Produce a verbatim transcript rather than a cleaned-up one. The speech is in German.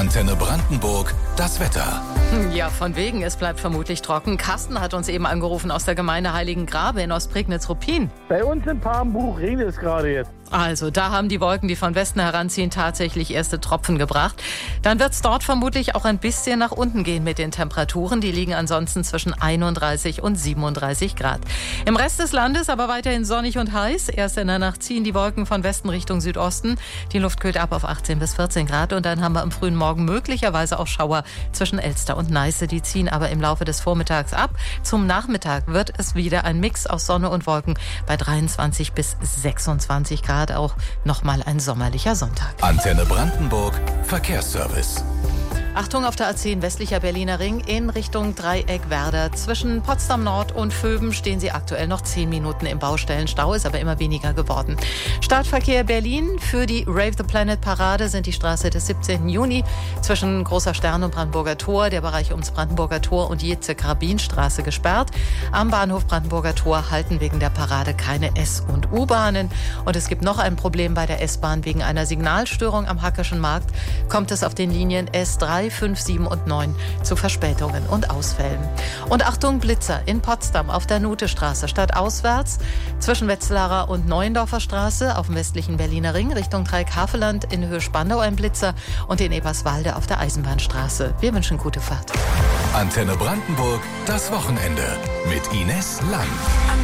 Antenne Brandenburg, das Wetter. Ja, von wegen, es bleibt vermutlich trocken. Carsten hat uns eben angerufen aus der Gemeinde Heiligengrabe in Ostprignitz-Ruppin. Bei uns in Papenbuch regnet es gerade jetzt. Also, da haben die Wolken, die von Westen heranziehen, tatsächlich erste Tropfen gebracht. Dann wird es dort vermutlich auch ein bisschen nach unten gehen mit den Temperaturen. Die liegen ansonsten zwischen einunddreißig und siebenunddreißig Grad. Im Rest des Landes aber weiterhin sonnig und heiß. Erst in der Nacht ziehen die Wolken von Westen Richtung Südosten. Die Luft kühlt ab auf achtzehn bis vierzehn Grad. Und dann haben wir am frühen Morgen möglicherweise auch Schauer zwischen Elster und Neiße. Die ziehen aber im Laufe des Vormittags ab. Zum Nachmittag wird es wieder ein Mix aus Sonne und Wolken bei dreiundzwanzig bis sechsundzwanzig Grad. Auch nochmal ein sommerlicher Sonntag. Antenne Brandenburg, Verkehrsservice. Achtung auf der A zehn westlicher Berliner Ring in Richtung Dreieck Werder. Zwischen Potsdam Nord und Vöben stehen Sie aktuell noch zehn Minuten im Baustellenstau, ist aber immer weniger geworden. Startverkehr Berlin für die Rave the Planet Parade sind die Straße des siebzehnten Juni zwischen Großer Stern und Brandenburger Tor, der Bereich ums Brandenburger Tor und die Jetze-Karabinstraße gesperrt. Am Bahnhof Brandenburger Tor halten wegen der Parade keine S- und U-Bahnen. Und es gibt noch ein Problem bei der S-Bahn. Wegen einer Signalstörung am Hackeschen Markt kommt es auf den Linien S drei, fünf, sieben und neun zu Verspätungen und Ausfällen. Und Achtung, Blitzer in Potsdam auf der Nutestraße stadtauswärts zwischen Wetzlarer und Neuendorfer Straße auf dem westlichen Berliner Ring Richtung Dreieck-Havelland in Höhe Spandau ein Blitzer und in Eberswalde auf der Eisenbahnstraße. Wir wünschen gute Fahrt. Antenne Brandenburg, das Wochenende mit Ines Lang.